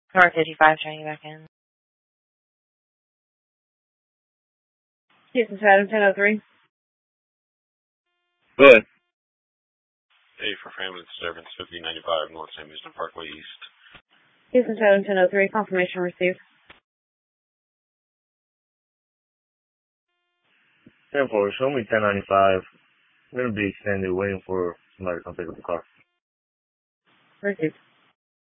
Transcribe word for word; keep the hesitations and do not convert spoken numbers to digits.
North fifty-five, trying you back in. Houston Saturn ten oh three. Good. Hey, for family disturbance, fifty ninety-five North Sam Houston Parkway East. Houston Saturn ten oh three, confirmation received. ten four, show me ten ninety-five. I'm going to be extended waiting for somebody to come pick up the car. Received.